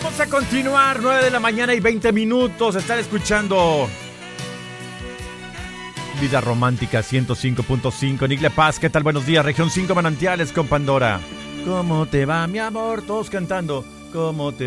Vamos a continuar, 9 de la mañana y 20 minutos. Están escuchando Vida Romántica 105.5. Nigle Paz, ¿qué tal? Buenos días. Región 5 Manantiales con Pandora. ¿Cómo te va, mi amor? Todos cantando. ¿Cómo te